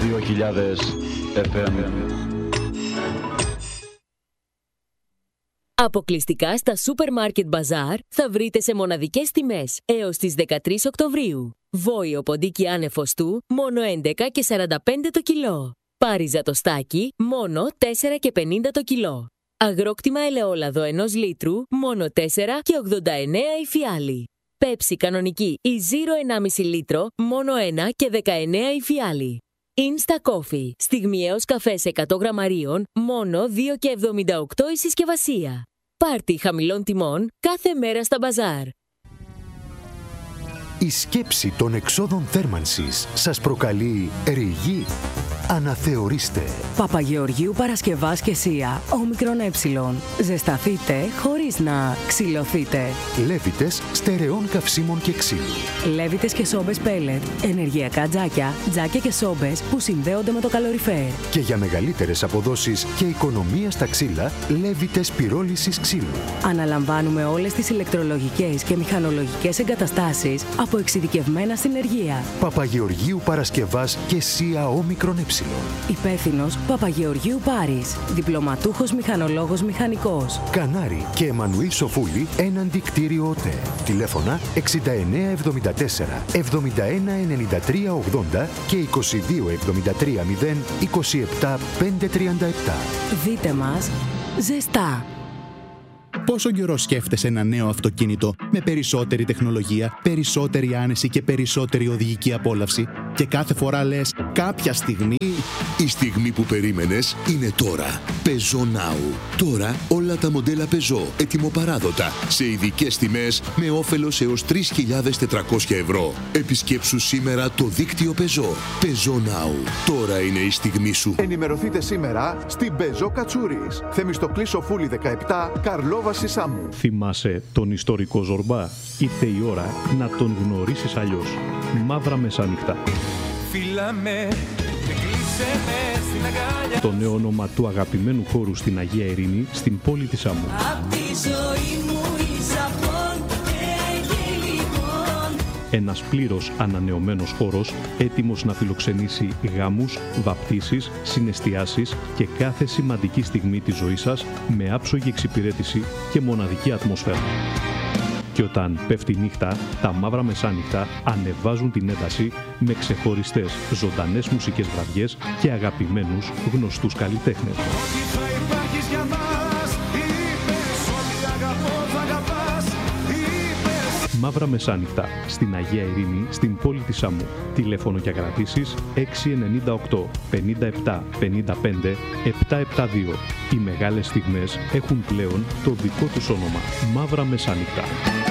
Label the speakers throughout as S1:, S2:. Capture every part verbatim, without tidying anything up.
S1: δύο χιλιάδες εφ εμ.
S2: Αποκλειστικά στα Supermarket Bazaar θα βρείτε σε μοναδικές τιμές έως τις δεκατρείς Οκτωβρίου. Βόηο ποντίκι άνεφος του, μόνο έντεκα και σαράντα πέντε το κιλό. Πάριζα το στάκι, μόνο τέσσερα και πενήντα το κιλό. Αγρόκτημα ελαιόλαδο ενός λίτρου, μόνο τέσσερα και ογδόντα εννέα η φιάλη. Πέψη κανονική ή Zero ενάμιση λίτρο, μόνο ένα και δεκαεννέα η φιάλη. Insta Coffee, στιγμιαίος καφές εκατό γραμμαρίων, μόνο δύο και εβδομήντα οκτώ η συσκευασία. Πάρτι χαμηλών τιμών κάθε μέρα στα μπαζάρ.
S3: Η σκέψη των εξόδων θέρμανσης σας προκαλεί ρηγή. Αναθεωρήστε.
S4: Παπαγεωργίου Παρασκευάς και Σία, όμικρον ε. Ζεσταθείτε χωρίς να ξυλωθείτε.
S3: Λέβιτες στερεών καυσίμων και ξύλου.
S4: Λέβιτες και σόμπες πέλετ, ενεργειακά τζάκια, τζάκια και σόμπες που συνδέονται με το καλοριφέρ.
S3: Και για μεγαλύτερες αποδόσεις και οικονομία στα ξύλα, Λέβιτες πυρόλησης ξύλου.
S4: Αναλαμβάνουμε όλες τις ηλεκτρολογικές και μηχανολογικές εγκαταστάσεις από εξειδικευμένα συνεργεία.
S3: Παπαγεωργίου Παρασκευάς και Σία, όμικρον ε.
S4: Υπεύθυνος Παπαγεωργίου Πάρης. Διπλωματούχος μηχανολόγος μηχανικός.
S3: Κανάρη και Εμμανουήλ Σοφούλη, έναντι κτίριο ΟΤΕ. Τηλέφωνα εξήντα εννέα εβδομήντα τέσσερα εβδομήντα ένα ενενήντα τρία ογδόντα και είκοσι δύο εβδομήντα τρία μηδέν είκοσι επτά πεντακόσια τριάντα επτά.
S4: Δείτε μας ζεστά.
S5: Πόσο καιρό σκέφτεσαι ένα νέο αυτοκίνητο με περισσότερη τεχνολογία, περισσότερη άνεση και περισσότερη οδηγική απόλαυση και κάθε φορά λες κάποια στιγμή...
S6: Η στιγμή που περίμενες είναι τώρα. Peugeot Now. Τώρα όλα τα μοντέλα Peugeot ετοιμοπαράδοτα σε ειδικές τιμές με όφελος έως τρεις χιλιάδες τετρακόσια ευρώ. Επισκέψου σήμερα το δίκτυο Peugeot. Peugeot Now. Τώρα είναι η στιγμή σου.
S7: Ενημερωθείτε σήμερα στην Peugeot Κατσούρης. Θεμιστοκλή Σοφούλη δεκαεπτά, Καρλόβαση Σάμου.
S8: Θυμάσαι τον ιστορικό Ζορμπά? Ήρθε η ώρα να τον γνωρίσεις αλλιώς. Μαύρα μεσάνυχτα.
S9: Φίλαμε.
S8: Το νέο όνομα του αγαπημένου χώρου στην Αγία Ειρήνη, στην πόλη της Σάμου. Ένας πλήρως ανανεωμένος χώρος, έτοιμος να φιλοξενήσει γάμους, βαπτίσεις, συναισθιάσεις και κάθε σημαντική στιγμή της ζωής σας με άψογη εξυπηρέτηση και μοναδική ατμόσφαιρα. Και όταν πέφτει νύχτα, τα μαύρα μεσάνυχτα ανεβάζουν την ένταση με ξεχωριστές ζωντανές μουσικές βραδιές και αγαπημένους γνωστούς καλλιτέχνες. Μαύρα μεσάνυχτα στην Αγία Ειρήνη, στην πόλη της Σάμου. Τηλέφωνο για κρατήσεις έξι εννιά οκτώ πενήντα επτά πενήντα πέντε επτακόσια εβδομήντα δύο. Οι μεγάλες στιγμές έχουν πλέον το δικό τους όνομα. Μαύρα μεσάνυχτα.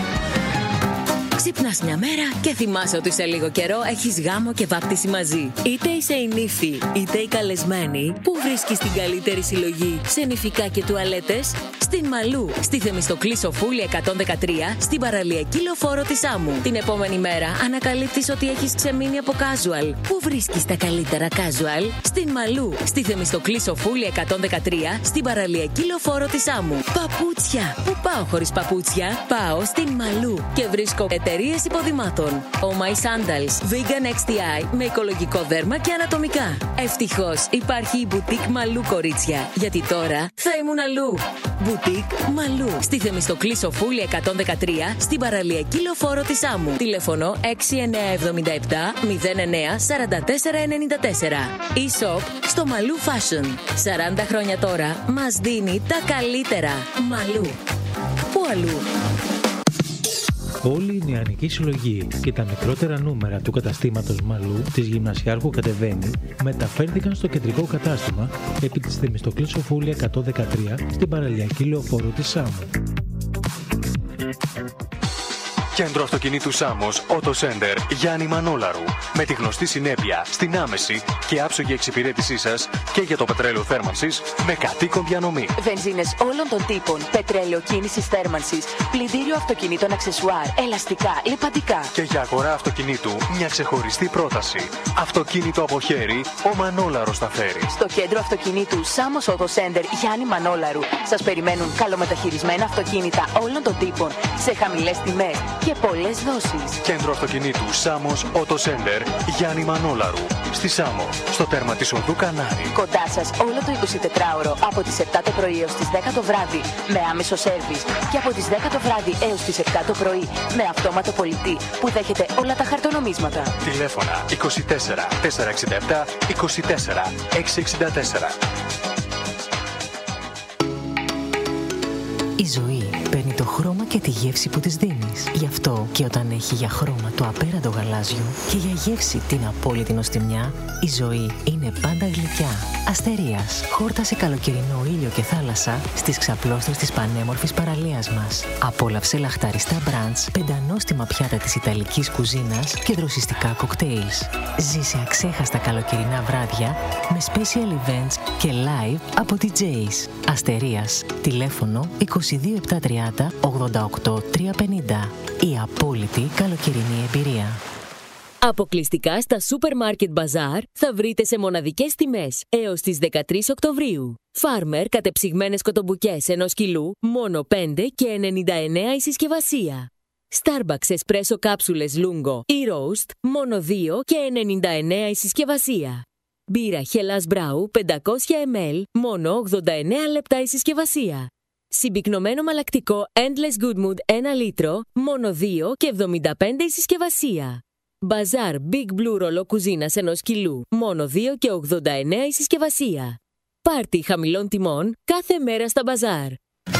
S2: Ξυπνάς μια μέρα και θυμάσαι ότι σε λίγο καιρό έχεις γάμο και βάπτιση μαζί. Είτε είσαι η νύφη, είτε η καλεσμένη, που βρίσκεις την καλύτερη συλλογή σε νηφικά και τουαλέτες? Στην Μαλού, στη Θεμιστοκλή Σοφούλη εκατόν δεκατρία, στην παραλιακή λεωφόρο της Σάμου. Την επόμενη μέρα ανακαλύπτεις ότι έχεις ξεμείνει από casual. Πού βρίσκεις τα καλύτερα casual? Στην Μαλού, στη Θεμιστοκλή Σοφούλη εκατόν δεκατρία, στην παραλιακή λεωφόρο της Σάμου. Παπούτσια. Πού πάω χωρίς παπούτσια? Πάω στην Μαλού και βρίσκω εταιρείες υποδημάτων. Oh My Sandals, Vegan εξ τι άι με οικολογικό δέρμα και ανατομικά. Ευτυχώς υπάρχει η Boutique Μαλού, κορίτσια, γιατί τώρα θα ήμουν αλλού. Boutique Μαλού, στη Θεμιστοκλή Σοφούλη εκατόν δεκατρία, στην παραλιακή λεωφόρο της Σάμου. Τηλέφωνο έξι εννιά εβδομήντα επτά μηδέν εννιά σαράντα τέσσερα ενενήντα τέσσερα. E-shop στο Μαλού Fashion. σαράντα χρόνια τώρα μας δίνει τα καλύτερα. Μαλού. Πού αλλού?
S10: Όλη η νεανική συλλογή και τα μικρότερα νούμερα του καταστήματος Μαλού της Γυμνασιάρχου Κατεβαίνει μεταφέρθηκαν στο κεντρικό κατάστημα επί της Θεμιστοκλής Σοφούλη εκατόν δεκατρία στην παραλιακή λεωφόρο της Σάμου.
S11: Κέντρο αυτοκινήτου Σάμος, Auto Center, Γιάννη Μανόλαρου. Με τη γνωστή συνέπεια στην άμεση και άψογη εξυπηρέτησή σας και για το πετρέλαιο θέρμανσης με κατοίκον διανομή.
S12: Βενζίνες όλων των τύπων, πετρέλαιο κίνησης θέρμανσης, πλυντήριο αυτοκινήτων αξεσουάρ, ελαστικά, λιπαντικά.
S11: Και για αγορά αυτοκινήτου μια ξεχωριστή πρόταση. Αυτοκίνητο από χέρι, ο Μανόλαρος θα φέρει.
S12: Στο κέντρο αυτοκινήτου Σάμος Auto Center Γιάννη Μανόλαρου σας περιμένουν καλομεταχειρισμένα αυτοκίνητα όλων των τύπων σε χαμηλές τιμές και πολλές δόσεις.
S11: Κέντρο αυτοκινήτου Σάμος Auto Center Γιάννη Μανόλαρου. Στη Σάμο, στο τέρμα της οδού Κανάρη.
S12: Κοντά σας όλο το εικοσιτετράωρο από τις επτά το πρωί έως τις δέκα το βράδυ με άμεσο σέρβις και από τις δέκα το βράδυ έως τις επτά το πρωί με αυτόματο πολιτή που δέχεται όλα τα χαρτονομίσματα.
S11: Τηλέφωνα είκοσι τέσσερα τετρακόσια εξήντα επτά είκοσι τέσσερα εξακόσια εξήντα τέσσερα.
S13: Η ζωή παίρνει το χρώμα και τη γεύση που της δίνεις. Γι' αυτό και όταν έχει για χρώμα το απέραντο γαλάζιο και για γεύση την απόλυτη νοστιμιά, η ζωή είναι πάντα γλυκιά. Αστερίας. Χόρτασε καλοκαιρινό ήλιο και θάλασσα στις ξαπλώστρες της πανέμορφης παραλίας μας. Απόλαυσε λαχταριστά μπραντς, πεντανόστιμα πιάτα της ιταλικής κουζίνας και δροσιστικά κοκτέιλς. Ζήσε αξέχαστα καλοκαιρινά βράδια με special events και live από ντι τζέις. Αστερίας. Τηλέφωνο είκοσι δύο επτακόσια τριάντα ογδόντα οκτώ τριακόσια πενήντα. Η απόλυτη καλοκαιρινή εμπειρία.
S2: Αποκλειστικά στα Supermarket Bazaar θα βρείτε σε μοναδικές τιμές έως τις δεκατρείς Οκτωβρίου. Farmer κατεψυγμένες κοτομπουκές ενός κιλού, μόνο πέντε και ενενήντα εννέα η συσκευασία. Starbucks Espresso κάψουλες Lungo ή Roast, μόνο δύο και ενενήντα εννέα η συσκευασία. Μπύρα Hellas Brau πεντακόσια μιλιλίτρα, μόνο ογδόντα εννέα λεπτά η συσκευασία. Συμπυκνωμένο μαλακτικό Endless Good Mood ένα λίτρο, μόνο δύο και εβδομήντα πέντε η συσκευασία. Bazaar Big Blue ρολό κουζίνας ενός κιλού, μόνο δύο και ογδόντα εννέα η συσκευασία. Πάρτι χαμηλών τιμών κάθε μέρα στα Bazaar.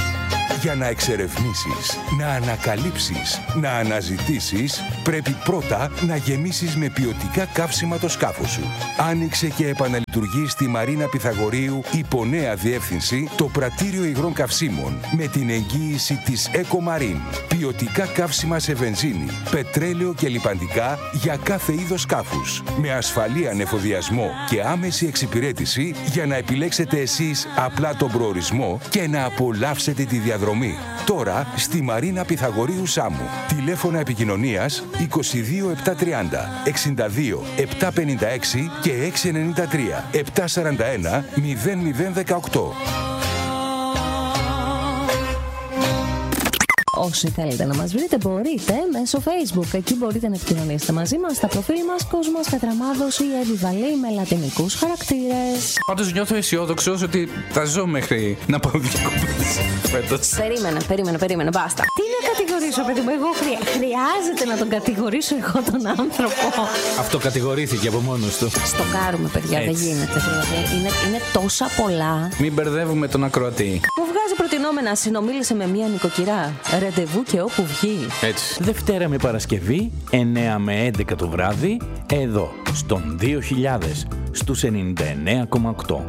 S14: Για να εξερευνήσεις, να ανακαλύψεις, να αναζητήσεις, πρέπει πρώτα να γεμίσεις με ποιοτικά καύσιμα το σκάφος σου. Άνοιξε και επαναλειτουργεί στη Μαρίνα Πυθαγορείου υπό νέα διεύθυνση το πρατήριο υγρών καυσίμων με την εγγύηση της Ecomarine. Ποιοτικά καύσιμα σε βενζίνη, πετρέλαιο και λιπαντικά για κάθε είδος σκάφους. Με ασφαλή ανεφοδιασμό και άμεση εξυπηρέτηση για να επιλέξετε εσείς απλά τον προορισμό και να απολαύσετε τη διαδρομή. Τώρα στη Μαρίνα Πυθαγορείου Σάμου. Τηλέφωνα επικοινωνίας είκοσι δύο επτακόσια τριάντα εξήντα δύο επτακόσια πενήντα έξι και εξακόσια ενενήντα τρία επτακόσια σαράντα ένα μηδέν μηδέν δεκαοκτώ.
S15: Όσοι θέλετε να μας βρείτε μπορείτε μέσω Facebook. Εκεί μπορείτε να επικοινωνήσετε μαζί μας στα προφίλ μας Κόσμος Κατραμάδος ή Εβιβαλή με λατινικούς χαρακτήρες.
S16: Πάντως νιώθω αισιόδοξος ότι θα ζω μέχρι να πάω διακοπές φέτος.
S15: Περίμενε, περίμενε, περίμενε, μπάστα. Τι να κατηγορήσω, παιδί μου, εγώ χρεια... χρειάζεται να τον κατηγορήσω εγώ τον άνθρωπο.
S16: Αυτό κατηγορήθηκε από μόνος του.
S15: Στο κάρουμε, παιδιά, έτσι. Δεν γίνεται. Δηλαδή, είναι, είναι τόσα πολλά.
S16: Μην μπερδεύουμε τον ακροατή.
S15: Μου βγάζει προτινόμενα, συνομίλησε με μία νοικοκυρά. Ραντεβού και όπου βγει.
S16: Έτσι.
S10: Δευτέρα με Παρασκευή, εννέα με έντεκα το βράδυ, εδώ, στον δύο χιλιάδες, στους ενενήντα εννέα κόμμα οκτώ.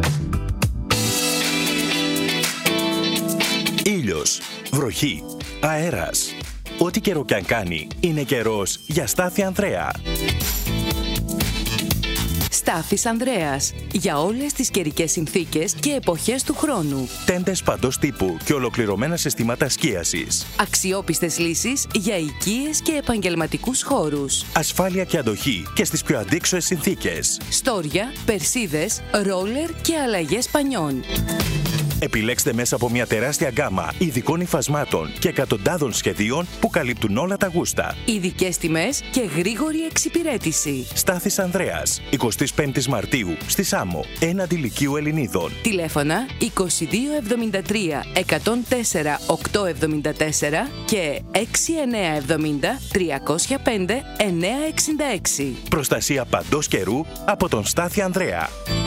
S17: Ήλιος, βροχή, αέρας. Ό,τι καιρό κι αν κάνει, είναι καιρός για Στάθη Ανδρέα.
S18: Στάθης Ανδρέας. Για όλες τις καιρικές συνθήκες και εποχές του χρόνου.
S17: Τέντες παντός τύπου και ολοκληρωμένα συστήματα σκίασης.
S18: Αξιόπιστες λύσεις για οικίες και επαγγελματικούς χώρους.
S17: Ασφάλεια και αντοχή και στις πιο αντίξωες συνθήκες.
S18: Στόρια, περσίδες, ρόλερ και αλλαγές πανιών.
S17: Επιλέξτε μέσα από μια τεράστια γκάμα ειδικών υφασμάτων και εκατοντάδων σχεδίων που καλύπτουν όλα τα γούστα.
S18: Ειδικές τιμές και γρήγορη εξυπηρέτηση.
S17: Στάθης Ανδρέας, εικοστή πέμπτη Μαρτίου, στη Σάμο, έναντι Λυκείου Ελληνίδων.
S18: Τηλέφωνα είκοσι δύο εβδομήντα τρία εκατόν τέσσερα οκτακόσια εβδομήντα τέσσερα και έξι εννέα εβδομήντα τριακόσια πέντε εννέα εξήντα έξι.
S17: Προστασία παντός καιρού από τον Στάθη Ανδρέα.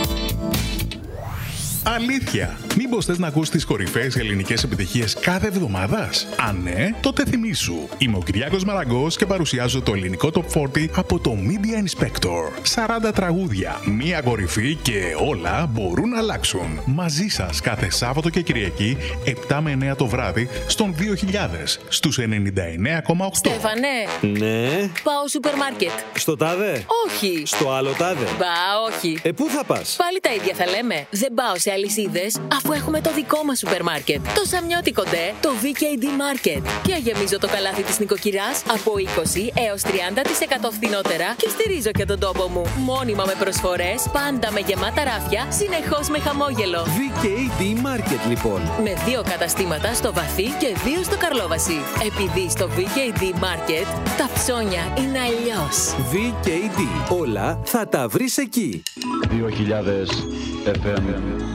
S19: Αλήθεια! Μήπως θες να ακούς τις κορυφαίες ελληνικές επιτυχίες κάθε εβδομάδας? Αν ναι, τότε θυμήσου. Είμαι ο Κυριάκος Μαραγκός και παρουσιάζω το ελληνικό Top σαράντα από το Media Inspector. σαράντα τραγούδια, μία κορυφή και όλα μπορούν να αλλάξουν. Μαζί σας κάθε Σάββατο και Κυριακή, επτά με εννέα το βράδυ, στον δύο χιλιάδες, στους ενενήντα εννέα κόμμα οκτώ.
S2: Στέφανε!
S20: Ναι!
S2: Πάω σούπερ μάρκετ.
S20: Στο τάδε?
S2: Όχι!
S20: Στο άλλο τάδε?
S2: Μπα, όχι.
S20: Ε, πού θα πας?
S2: Πάλι τα ίδια θα λέμε. Δεν πάω σε αλυσίδες, αφού έχουμε το δικό μας σούπερ μάρκετ. Το Σαμιώτικο ντε, το βι κέι ντι Market. Πια γεμίζω το καλάθι της νοικοκυράς από είκοσι έως τριάντα τοις εκατό φθηνότερα και στηρίζω και τον τόπο μου. Μόνιμα με προσφορές, πάντα με γεμάτα ράφια, συνεχώς με χαμόγελο.
S20: βι κέι ντι Market λοιπόν.
S2: Με δύο καταστήματα στο Βαθύ και δύο στο Καρλόβαση. Επειδή στο βι κέι ντι Market τα ψώνια είναι αλλιώς.
S20: βι κέι ντι. Όλα θα τα βρεις εκεί.
S1: δύο χιλιάδες εφ εμ.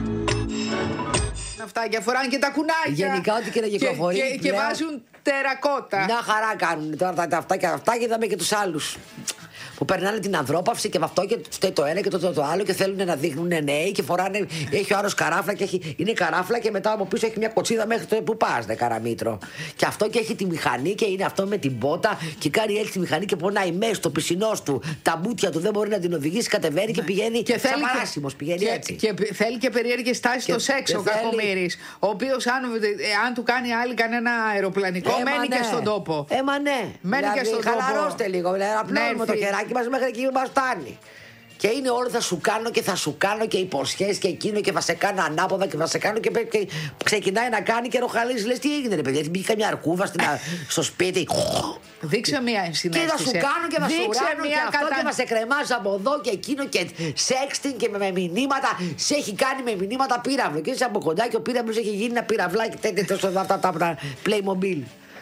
S21: Αυτά και φοράνε και τα κουνάκια.
S22: Γενικά ό,τι και να κυκλοφορεί.
S21: Και, και, και βάζουν τερακότα.
S22: Μια χαρά κάνουν τώρα τα, τα αυτά και αυτά και είδαμε και τους άλλους. Που περνάνε την ανδρόπαυση και με αυτό και το, το ένα και το, το, το άλλο και θέλουν να δείχνουν νέοι και φοράνε. Έχει ο άλλος καράφλα και έχει, είναι καράφλα και μετά από πίσω έχει μια κοτσίδα μέχρι το που πας, δε καραμήτρο. Και αυτό και έχει τη μηχανή και είναι αυτό με την πότα και κάνει έτσι τη μηχανή και πονάει μέσα στο πισινό του. Τα μπούτια του δεν μπορεί να την οδηγήσει, κατεβαίνει και πηγαίνει. Και θέλει και, πηγαίνει
S21: και,
S22: έτσι.
S21: Και, και θέλει και περίεργες τάσεις στο σεξ ο Κακομοίρης. Ο οποίος αν, αν του κάνει άλλη κανένα αεροπλανικό, ε, μένει ναι. και στον τόπο.
S22: Ε, μα ναι.
S21: Μένει δηλαδή, και στον τόπο.
S22: Χαλαρώστε λίγο. Δηλαδή, απλώνουμε το χεράκι μας μέχρι εκεί που μας φτάνει. Και είναι όλο θα σου κάνω και θα σου κάνω και υποσχέσεις και εκείνο και θα σε κάνω ανάποδα και θα σε κάνω και, και ξεκινάει να κάνει και ροχαλίζει. Λες τι έγινε ρε παιδιά, μπήκε καμιά αρκούβα στην, στο σπίτι.
S21: Δείξε μια ενσυναίσθηση.
S22: Και θα σου κάνω και θα σου ράνω και αυτό κατα... και θα σε κρεμάζω από εδώ και εκείνο και σεξτινγκ και με, με μηνύματα. Σε έχει κάνει με μηνύματα πύραυλο. Και είσαι από κοντά και ο πύραυλος έχει γίνει ένα πυραυλάκι τέτοιο αυτά τα Playmobil.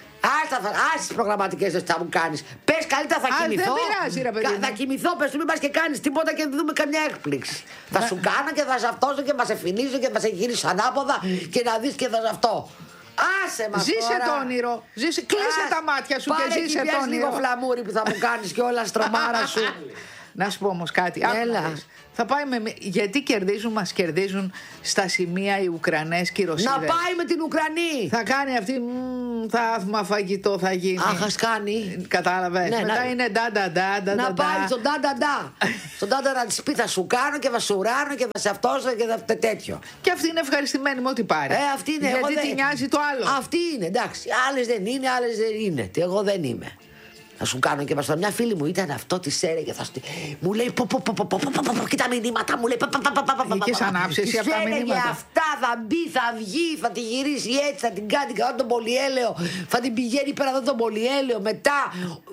S22: Άσε τις προγραμματικές δεν θα μου κάνεις. Πες καλύτερα θα Α, κοιμηθώ.
S21: Δεν πειράζει, ρε παιδί.
S22: Θα κοιμηθώ, πες του μην πας και κάνεις τίποτα και δεν δούμε καμιά έκπληξη. Θα σου κάνω και θα σε αυτόσω και θα σε φινίζω και θα σε γυρίσω ανάποδα και να δεις και θα σε αυτό. Άσε μας
S21: Ζήσε
S22: τώρα.
S21: το όνειρο. Ζήσε, κλείσε Α, τα μάτια σου και ζήσε το όνειρο.
S22: Λίγο φλαμούρι που θα μου κάνεις και όλα στρομάρα σου.
S21: Να σου πω όμως κάτι.
S22: Έλα.
S21: Θα πάει με... Γιατί κερδίζουν, μας κερδίζουν στα σημεία οι Ουκρανές και οι Ρωσίδες.
S22: Να πάει με την Ουκρανή.
S21: Θα κάνει αυτή. Μ, θαύμα φαγητό θα γίνει.
S22: Αχ, ας κάνει.
S21: Κατάλαβες.
S22: Ναι,
S21: Μετά
S22: να...
S21: είναι ντα-ντα-ντα.
S22: Να πάει στον ντα-ντα-ντα. Στον ντα-ντα-ντα της πει θα σου κάνω και θα σου ράνω και θα σε αυτόσω και θα τέτοιο.
S21: Και αυτή είναι ευχαριστημένη με ό,τι πάρει.
S22: Ε, αυτή είναι.
S21: Γιατί
S22: εγώ
S21: τη
S22: δεν...
S21: νοιάζει το άλλο.
S22: Αυτή είναι, εντάξει. Άλλες δεν είναι, άλλες δεν είναι. Τι εγώ δεν είμαι. Θα σου κάνω και μας μια φίλη μου ήταν αυτό τη έλεγε. Θα σου... Μου λέει πω πω πω πω πω πω πω και τα μηνύματα μου λέει πα πα πα πα πα πα.
S21: Είχες ανάψει εσύ αυτά τα μηνύματα.
S22: Αυτά θα μπει, θα βγει, θα τη γυρίσει έτσι, θα την κάνει κατά τον πολυέλαιο. Θα την πηγαίνει πέρα εδώ τον πολυέλαιο μετά.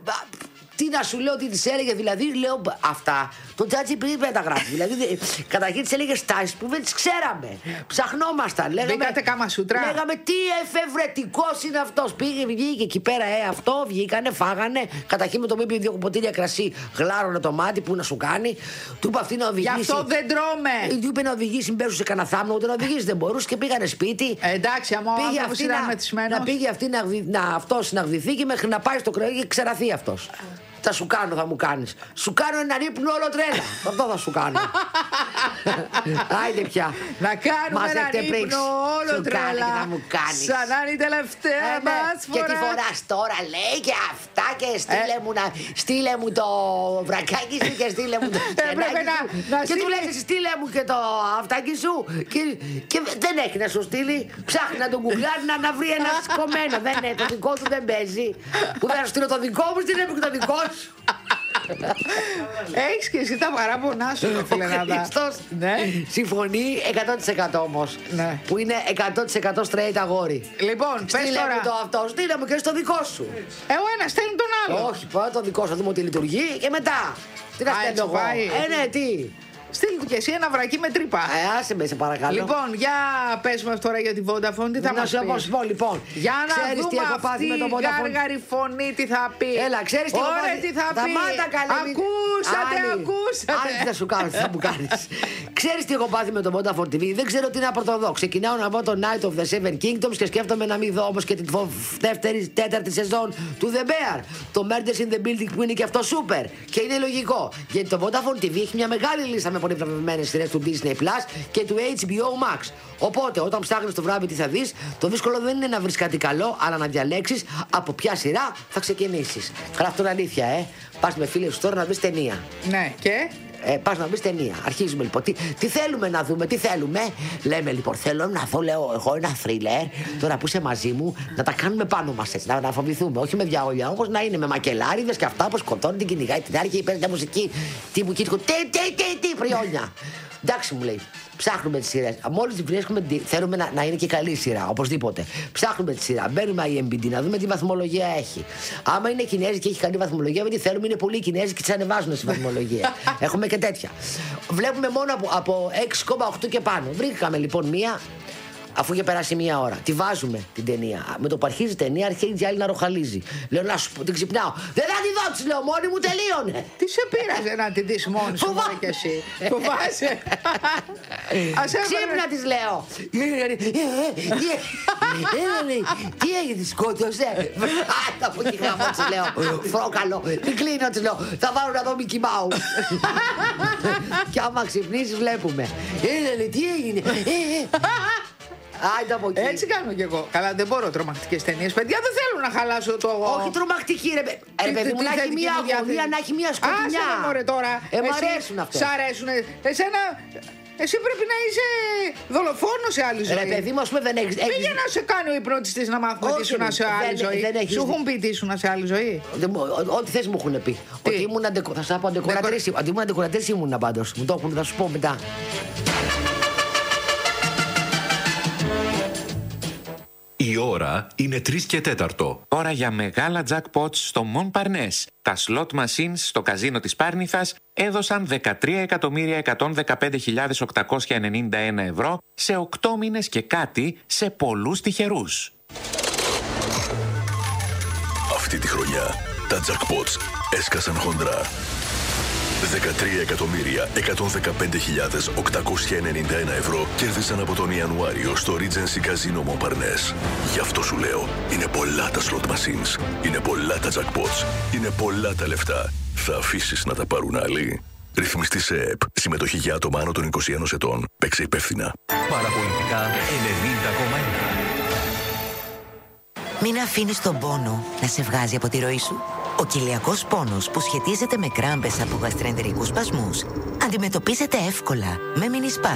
S22: Τι να σου λέω, τι τη έλεγε, δηλαδή λέω αυτά. Το τσάτσι πριν δεν τα γράφει. Δηλαδή, καταρχήν τη έλεγε στάσεις που δεν τι ξέραμε. Ψαχνόμασταν.
S21: Μπήκατε κάμα σούτρα.
S22: Λέγαμε τι εφευρετικός είναι αυτός. Πήγε, βγήκε εκεί πέρα, ε, αυτό, βγήκανε, φάγανε. Καταρχήν με το μήπιο δύο ποτήρια κρασί, γλάρωνε το μάτι που να σου κάνει. Του είπε αυτή να οδηγήσει.
S21: Γι' αυτό δεν τρώμε.
S22: Του είπε να οδηγήσει, μπαίνουν σε κανένα θάμνο, ούτε να οδηγήσει δεν μπορούσε και πήγανε σπίτι.
S21: Ε, εντάξει, άμα
S22: πήγε αυτή να, να πήγε αυτή να, να, αυτός να γδυθεί και μέχρι να πάει στο κρεό και ξεραθεί αυτός. Θα σου κάνω, θα μου κάνεις. Σου κάνω έναν ύπνο όλο τρέλα. Αυτό θα σου κάνω. Άιντε πια.
S21: Να κάνουμε
S22: μας
S21: έναν ύπνο όλο
S22: σου
S21: τρέλα.
S22: Θα μου κάνεις.
S21: Σαν να είναι η τελευταία
S22: ε,
S21: μας φορά.
S22: Και τι φοράς τώρα λέει και αυτά και στείλε, ε. μου, να, στείλε μου το βρακάκι σου και στείλε μου το στενάκι
S21: να,
S22: σου.
S21: να
S22: και του λέει στείλε μου και το αυτάκι σου. Και, και δεν έχει να σου στείλει. Ψάχνει να τον κουκλάρει να, να βρει ένα σηκωμένο. Δεν είναι, το δικό του δεν παίζει. Που θα σου στείλω το δικό μου, στείλε μου και το δικό σου.
S21: Έχεις και εσύ τα παράπονά σου, φίλε Νάντα.
S22: Ναι. Συμφωνεί εκατό τοις εκατό όμως.
S21: Ναι.
S22: Που είναι εκατό τοις εκατό straight αγόρι.
S21: Λοιπόν, πες
S22: στείλε
S21: τώρα.
S22: μου το αυτό, στείλε μου και στο δικό σου.
S21: Ε, ο ένας στέλνει τον άλλο.
S22: Όχι, πάω το δικό σου, θα δούμε ότι λειτουργεί και μετά. Τι να στέλνω εγώ. Ε, ναι, τι.
S21: Στείλ του και εσύ ένα βρακί με τρύπα.
S22: Ε, άσε με, σε παρακαλώ.
S21: Λοιπόν, για πες μας τώρα για τη Vodafone, τι θα μας πει.
S22: Να σου πω, λοιπόν.
S21: Για να
S22: ξέρεις
S21: δούμε
S22: τι έχω πάθει με το Vodafone.
S21: αυτή η γάργαρη φωνή τι θα πει.
S22: Έλα, ξέρεις τι έχω
S21: Ωραία,
S22: πάθει.
S21: τι θα πει. Ακούσατε,
S22: Άλλη.
S21: ακούσατε.
S22: Άλλη τι θα σου κάνω, τι θα μου κάνεις. Ξέρεις τι έχω πάθει με το Vodafone τι βι. Δεν ξέρω τι να πρωτοδώ. Ξεκινάω να δω το Night of the Seven Kingdoms και σκέφτομαι να μην δω όμως και την δεύτερη, τέταρτη σεζόν του The Bear. Το Murders in the Building που είναι και αυτό super. Και είναι λογικό. Γιατί το Vodafone τι βι έχει μια μεγάλη λίστα με πολύ βραβευμένες σειρές του Disney Plus και του έιτς μπι ο Max. Οπότε, όταν ψάχνεις το βράδυ τι θα δεις, το δύσκολο δεν είναι να βρεις κάτι καλό, αλλά να διαλέξεις από ποια σειρά θα ξεκινήσεις. Καλά, αυτό είναι αλήθεια, ε. Πας με φίλες σου τώρα να δεις ταινία.
S21: Ναι, και.
S22: Ε, πας να δεις ταινία. Αρχίζουμε λοιπόν. Τι, τι θέλουμε να δούμε, τι θέλουμε. Λέμε λοιπόν, θέλω να δω, λέω εγώ, ένα θρίλερ. Τώρα που είσαι μαζί μου, να τα κάνουμε πάνω μας έτσι, να, να φοβηθούμε. Όχι με διαόλια, όμως να είναι με μακελάριδες και αυτά που σκοτώνει, την κυνηγάει την άλλη και παίζει μια μουσική. Τι μου κοίτυχο, τι, τι, τι, τι, πριόνια. Εντάξει μου λέει. Ψάχνουμε τη σειρά. Μόλις τη βρίσκουμε, θέλουμε να, να είναι και καλή σειρά, οπωσδήποτε. Ψάχνουμε τη σειρά. Μπαίνουμε άι εμ ντι μπι να δούμε τι βαθμολογία έχει. Άμα είναι Κινέζικη και έχει καλή βαθμολογία, δεν τη θέλουμε, είναι πολύ Κινέζικη και τι ανεβάζουν στη βαθμολογία. Έχουμε και τέτοια. Βλέπουμε μόνο από, από έξι κόμμα οκτώ και πάνω. Βρήκαμε λοιπόν μία. Αφού είχε περάσει μία ώρα, τη βάζουμε την ταινία. Με το που αρχίζει η ταινία, αρχίζει η άλλη να ροχαλίζει. Λέω να σου πω, την ξυπνάω. Δεν θα τη δω, της λέω, μόνη μου τελείωνε.
S21: Τι σε πήραζε να την δεις μόνη σου, μόνο κι εσύ. Φοβάσαι.
S22: Ξύπνα της λέω. Τι έγινε, σκότωσε. Άτα από εκεί γάμο, της λέω. Φρόκαλο. Την κλείνω, της λέω. Θα βάλω να δω Μικι Μάου. Και άμα ξυπνήσεις, βλέπουμε. Τι έγινε.
S21: Έτσι κάνω κι εγώ. Καλά, δεν μπορώ τρομακτικές ταινίες. Παιδιά, δεν θέλω να χαλάσω το.
S22: Όχι τρομακτική, ρε, ρε παιδί μου, να έχει μια αγωνία, να έχει μια σκοτεινιά.
S21: Άσε μωρέ τώρα.
S22: Ε, μ' αρέσουν αυτές.
S21: Σ' αρέσουνε. Εσένα. Εσύ πρέπει να είσαι δολοφόνος σε άλλη ζωή.
S22: Ρε παιδί μου, ας πούμε, δεν έχεις.
S21: Πήγε να σε κάνει ο υπνοτιστής να μάθουμε τι ήσουν σε άλλη ζωή. Σου έχουν πει τι ήσουν σε άλλη ζωή.
S22: Ό,τι θες μου έχουν πει. Ότι ήμουν αντεκορατρίση. Θα σας πω αντεκορατρίση. Ότι ήμουν αντεκορατρίση ήμουν πάντως. Μου το έχουν, θα σου πω μετά.
S3: Η ώρα είναι τρεις και τέταρτο.
S4: Ώρα για μεγάλα jackpots στο Montparnasse. Τα slot machines στο καζίνο της Πάρνηθας έδωσαν δεκατρία εκατομμύρια εκατόν δεκαπέντε χιλιάδες οκτακόσια ενενήντα ένα ευρώ σε οκτώ μήνες και κάτι σε πολλούς τυχερούς.
S6: Αυτή τη χρονιά τα jackpots έσκασαν χοντρά. δεκατρία εκατομμύρια εκατόν δεκαπέντε χιλιάδες οκτακόσια ενενήντα ένα ευρώ κέρδισαν από τον Ιανουάριο στο Regency Casino Montparnasse. Γι' αυτό σου λέω, είναι πολλά τα slot machines, είναι πολλά τα jackpots, είναι πολλά τα λεφτά. Θα αφήσεις να τα πάρουν άλλοι? Ρυθμιστή σε ΕΕΠ. Συμμετοχή για άτομα άνω των είκοσι ένα ετών. Παίξε υπεύθυνα.
S3: Παραπολιτικά ενενήντα κόμμα ένα.
S23: Μην αφήνεις τον πόνο να σε βγάζει από τη ροή σου. Ο κοιλιακός πόνος που σχετίζεται με κράμπες από γαστροεντερικούς σπασμούς αντιμετωπίζεται εύκολα με μινισπά.